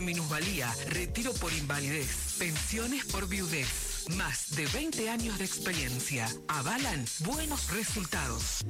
minusvalía, retiro por invalidez, pensiones por viudez. Más de 20 años de experiencia avalan buenos resultados.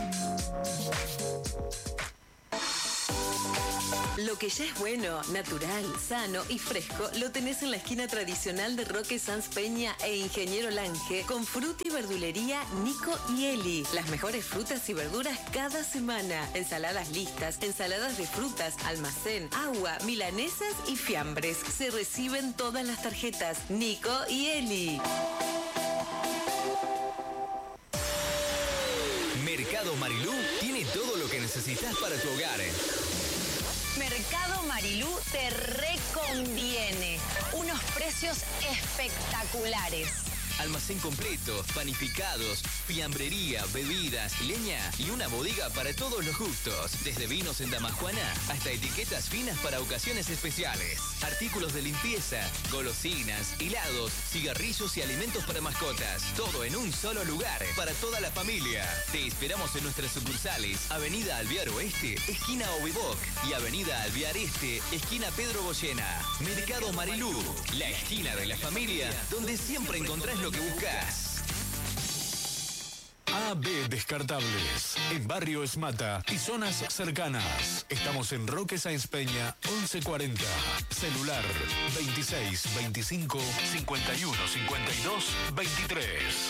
Lo que ya es bueno, natural, sano y fresco lo tenés en la esquina tradicional de Roque Sanz Peña e Ingeniero Lange con fruta y verdulería Nico y Eli. Las mejores frutas y verduras cada semana. Ensaladas listas, ensaladas de frutas, almacén, agua, milanesas y fiambres. Se reciben todas las tarjetas. Nico y Eli. Mercado Marilú tiene todo lo que necesitas para tu hogar. Mercado Marilú te reconviene. Unos precios espectaculares. Almacén completo, panificados, fiambrería, bebidas, leña y una bodega para todos los gustos. Desde vinos en Damajuana hasta etiquetas finas para ocasiones especiales. Artículos de limpieza, golosinas, helados, cigarrillos y alimentos para mascotas. Todo en un solo lugar para toda la familia. Te esperamos en nuestras sucursales. Avenida Alvear Oeste, esquina Oviboc. Y Avenida Alvear Este, esquina Pedro Goyena. Mercado Marilú, la esquina de la familia donde siempre encontrás lo que buscas. AB Descartables, en Barrio Esmata y zonas cercanas. Estamos en Roque Sáenz Peña, 1140. Celular 26 25 51 52 23.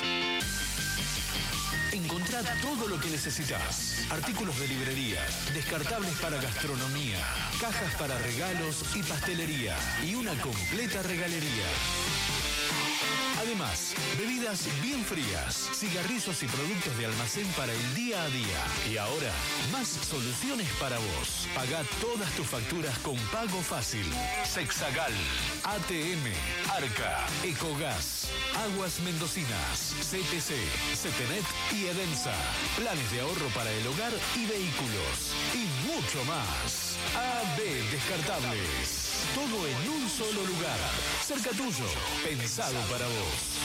Encontrá todo lo que necesitas. Artículos de librería, descartables para gastronomía, cajas para regalos y pastelería y una completa regalería. Además, bebidas bien frías, cigarrillos y productos de almacén para el día a día. Y ahora, más soluciones para vos. Pagá todas tus facturas con pago fácil. Sexagal, ATM, Arca, Ecogas, Aguas Mendocinas, CTC, Cetenet y Edensa. Planes de ahorro para el hogar y vehículos. Y mucho más. AB Descartables. Todo en un solo lugar. Cerca tuyo. Pensado para vos.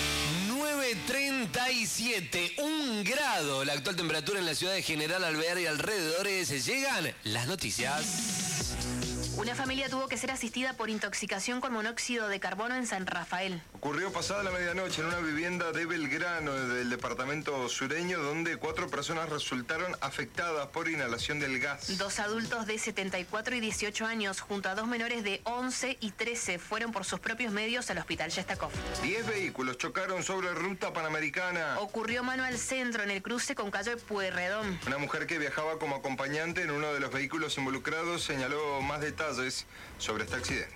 9:37, 1 grado. La actual temperatura en la ciudad de General Alvear y alrededores. Llegan las noticias. Una familia tuvo que ser asistida por intoxicación con monóxido de carbono en San Rafael. Ocurrió pasada la medianoche en una vivienda de Belgrano, del departamento sureño, donde 4 personas resultaron afectadas por inhalación del gas. 2 adultos de 74 y 18 años, junto a 2 menores de 11 y 13, fueron por sus propios medios al hospital Yestakov. 10 vehículos chocaron sobre ruta panamericana. Ocurrió mano al centro, en el cruce con calle Pueyrredón. Una mujer que viajaba como acompañante en uno de los vehículos involucrados señaló más detalles sobre este accidente.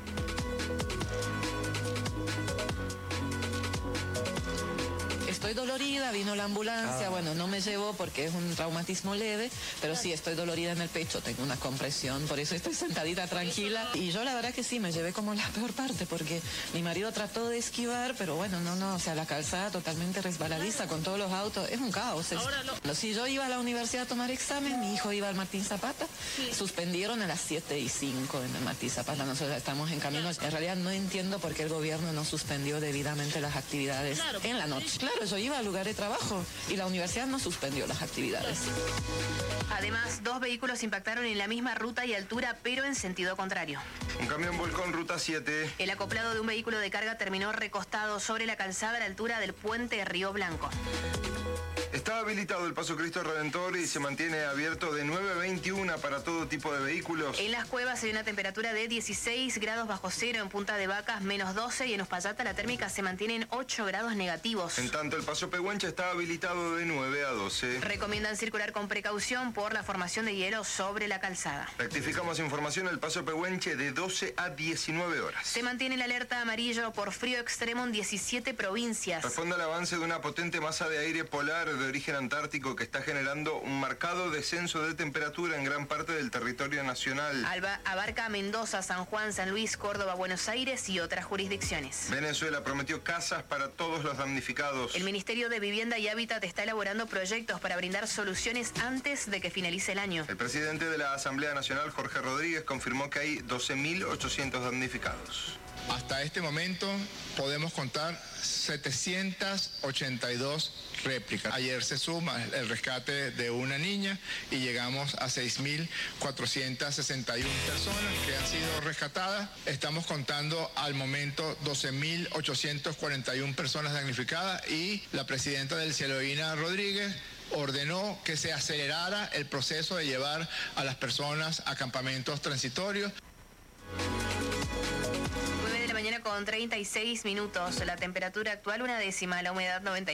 Estoy dolorida, vino la ambulancia, bueno, no me llevó porque es un traumatismo leve, pero sí estoy dolorida en el pecho, tengo una compresión, por eso estoy sentadita tranquila. Y yo la verdad que sí, me llevé como la peor parte porque mi marido trató de esquivar, pero bueno, no, o sea, la calzada totalmente resbaladiza con todos los autos, es un caos. Si yo iba a la universidad a tomar examen, mi hijo iba al Martín Zapata, suspendieron a las 7:05 en el Martín Zapata, nosotros estamos en camino. En realidad no entiendo por qué el gobierno no suspendió debidamente las actividades en la noche. Claro, yo iba al lugar de trabajo y la universidad no suspendió las actividades. Además, 2 vehículos impactaron en la misma ruta y altura, pero en sentido contrario. Un camión volcó en ruta 7. El acoplado de un vehículo de carga terminó recostado sobre la calzada a la altura del puente Río Blanco. Está habilitado el Paso Cristo Redentor y se mantiene abierto de 9:21 para todo tipo de vehículos. En las cuevas hay una temperatura de 16 grados bajo cero, en Punta de Vacas menos 12 y en Uspallata la térmica se mantiene en 8 grados negativos. En tanto, el Paso Pehuenche está habilitado de 9 a 12. Recomiendan circular con precaución por la formación de hielo sobre la calzada. Rectificamos información, el Paso Pehuenche de 12 a 19 horas. Se mantiene la alerta amarillo por frío extremo en 17 provincias. Responde al avance de una potente masa de aire polar de origen antártico que está generando un marcado descenso de temperatura en gran parte del territorio nacional. Abarca Mendoza, San Juan, San Luis, Córdoba, Buenos Aires y otras jurisdicciones. Venezuela prometió casas para todos los damnificados. El Ministerio de Vivienda y Hábitat está elaborando proyectos para brindar soluciones antes de que finalice el año. El presidente de la Asamblea Nacional, Jorge Rodríguez, confirmó que hay 12.800 damnificados. Hasta este momento podemos contar 782 réplicas. Ayer se suma el rescate de una niña y llegamos a 6.461 personas que han sido rescatadas. Estamos contando al momento 12.841 personas damnificadas y la presidenta del Cielo, Ina Rodríguez, ordenó que se acelerara el proceso de llevar a las personas a campamentos transitorios. 9 de la mañana con 36 minutos. La temperatura actual 1 décima, la humedad 90.